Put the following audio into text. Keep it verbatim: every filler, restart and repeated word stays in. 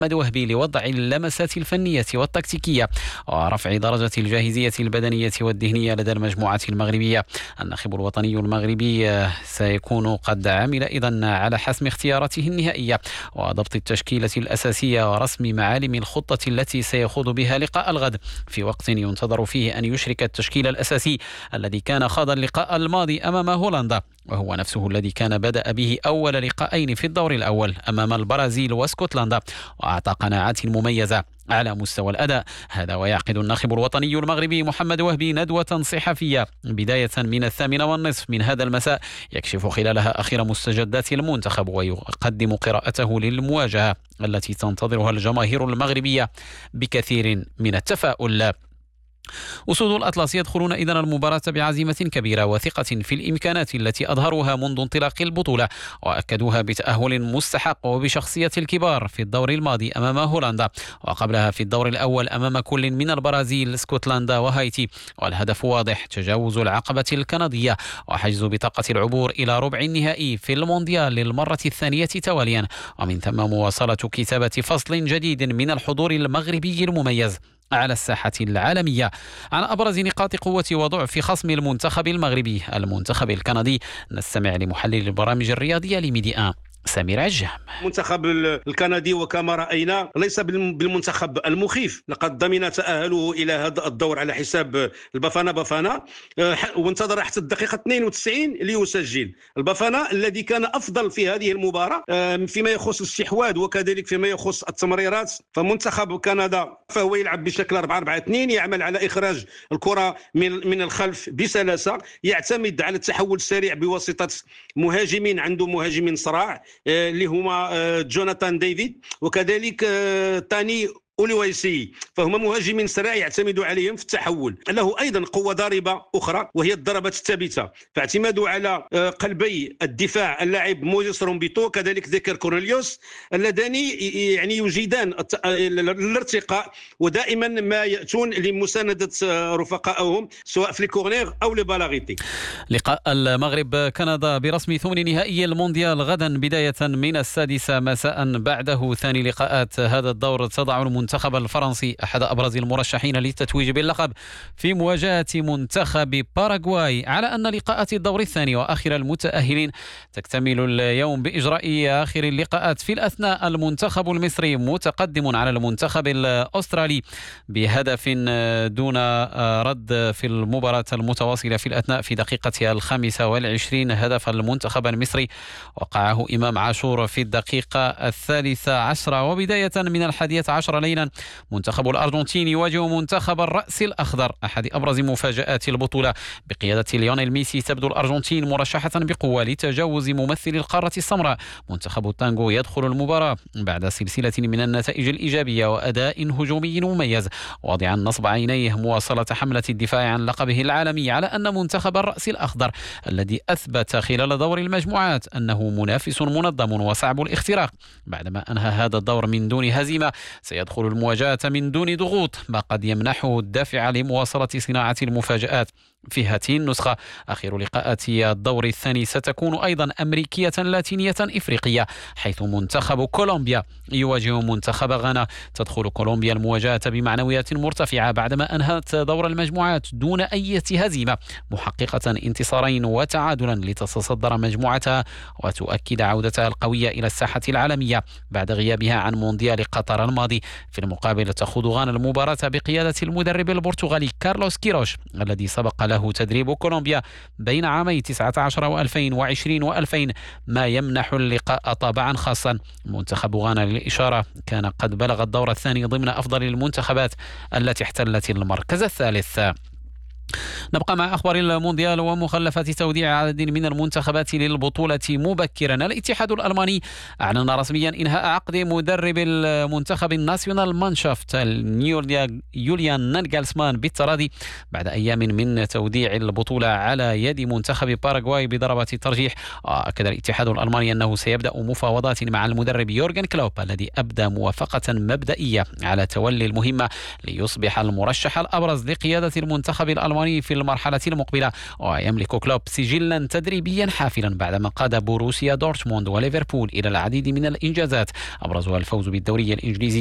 محمد وهبي لوضع اللمسات الفنية والتكتيكية ورفع درجة الجاهزية البدنية والذهنية لدى المجموعة المغربية. الناخب الوطني المغربي سيكون قد عمل أيضا على حسم اختياراته النهائية وضبط التشكيلة الأساسية ورسم معالم الخطة التي سيخوض بها لقاء الغد، في وقت ينتظر فيه أن يشرك التشكيل الأساسي الذي كان خاض اللقاء الماضي أمام هولندا، وهو نفسه الذي كان بدأ به أول لقاءين في الدور الأول أمام البرازيل واسكتلندا، وأعطى قناعات مميزة على مستوى الأداء. هذا ويعقد الناخب الوطني المغربي محمد وهبي ندوة صحفية بداية من الثامنة والنصف من هذا المساء يكشف خلالها آخر مستجدات المنتخب ويقدم قراءته للمواجهة التي تنتظرها الجماهير المغربية بكثير من التفاؤل. أسود الأطلس يدخلون إذن المباراة بعزيمة كبيرة وثقة في الإمكانات التي أظهروها منذ انطلاق البطولة، وأكدوها بتأهل مستحق وبشخصية الكبار في الدور الماضي أمام هولندا، وقبلها في الدور الأول أمام كل من البرازيل، اسكتلندا وهايتي، والهدف واضح: تجاوز العقبة الكندية وحجز بطاقة العبور إلى ربع النهائي في المونديال للمرة الثانية تواليا، ومن ثم مواصلة كتابة فصل جديد من الحضور المغربي المميز على الساحة العالمية. عن أبرز نقاط قوة وضعف خصم المنتخب المغربي المنتخب الكندي نستمع لمحلل البرامج الرياضية لميديا سمير عجام. المنتخب الكندي وكما رأينا ليس بالمنتخب المخيف، لقد ضمن تأهله إلى هذا الدور على حساب البافانا بافانا، وانتظر حتى الدقيقة اثنين وتسعين ليسجل. البافانا الذي كان أفضل في هذه المباراة فيما يخص الاستحواذ وكذلك فيما يخص التمريرات، فمنتخب كندا فهو يلعب بشكل أربعة أربعة اثنين، يعمل على إخراج الكرة من من الخلف بسلاسة، يعتمد على التحول السريع بواسطة مهاجمين عنده مهاجمين صراع اللي هما جوناثان ديفيد وكذلك تاني أوليويسي، فهما مهاجمين سريع يعتمد عليهم في التحول. له أيضا قوة ضاربة أخرى وهي الضربات الثابتة، فاعتماده على قلبي الدفاع اللاعب موزيس رومبيتو كذلك ذكر كورنيليوس اللذان يعني يجيدان الارتقاء ودائما ما يأتون لمساندة رفقائهم سواء في الكورنير أو لبالاغيتي. لقاء المغرب كندا برسم ثمن نهائي المونديال غدا بداية من السادسة مساء، بعده ثاني لقاءات هذا الدور تضع المنتخب الفرنسي أحد أبرز المرشحين للتتويج باللقب في مواجهة منتخب باراغواي، على أن لقاءات الدور الثاني وآخر المتأهلين تكتمل اليوم بإجراء آخر اللقاءات. في الأثناء المنتخب المصري متقدم على المنتخب الأسترالي بهدف دون رد في المباراة المتواصلة في الأثناء في دقيقة الخامسة والعشرين. هدف المنتخب المصري وقعه إمام عاشور في الدقيقة الثالثة عشرة. وبداية من الحادية عشر ليلا منتخب الأرجنتين يواجه منتخب الرأس الأخضر، أحد أبرز مفاجآت البطولة. بقيادة ليونيل ميسي تبدو الأرجنتين مرشحة بقوة لتجاوز ممثل القارة السمراء. منتخب التانغو يدخل المباراة بعد سلسلة من النتائج الإيجابية وأداء هجومي مميز، واضعا نصب عينيه مواصلة حملة الدفاع عن لقبه العالمي، على أن منتخب الرأس الأخضر الذي أثبت خلال دور المجموعات أنه منافس منظم وصعب الاختراق بعدما أنهى هذا الدور من دون هزيمة، سيدخل المواجهة من دون ضغوط، ما قد يمنحه الدافع لمواصلة صناعة المفاجآت في هذه النسخة. آخر لقاءات الدور الثاني ستكون أيضا أمريكية لاتينية إفريقية، حيث منتخب كولومبيا يواجه منتخب غانا. تدخل كولومبيا المواجهة بمعنويات مرتفعة بعدما أنهت دور المجموعات دون أي هزيمة، محققة انتصارين وتعادلا لتتصدر مجموعتها وتؤكد عودتها القوية إلى الساحة العالمية بعد غيابها عن مونديال قطر الماضي. في المقابل تخوض غانا المباراة بقيادة المدرب البرتغالي كارلوس كيروش الذي سبق له تدريب كولومبيا بين عامي تسعة عشر وألفين وعشرين وألفين، ما يمنح اللقاء طابعا خاصا. منتخب غانا للإشارة كان قد بلغ الدور الثاني ضمن أفضل المنتخبات التي احتلت المركز الثالث. نبقى مع أخبار المونديال ومخلفات توديع عدد من المنتخبات للبطولة مبكرا. الاتحاد الألماني أعلن رسميا إنهاء عقد مدرب المنتخب الناسيونال مانشافت يوليان ناغلسمان بالتراضي بعد أيام من توديع البطولة على يد منتخب باراغواي بضربة الترجيح. أكد الاتحاد الألماني أنه سيبدأ مفاوضات مع المدرب يورغن كلوب الذي أبدى موافقة مبدئية على تولي المهمة ليصبح المرشح الأبرز لقيادة المنتخب الألماني العنوان في المرحلة المقبلة. ويملك كلوب سجلا تدريبيا حافلا بعدما قاد بوروسيا دورتموند وليفربول إلى العديد من الإنجازات، أبرزها الفوز بالدوري الإنجليزي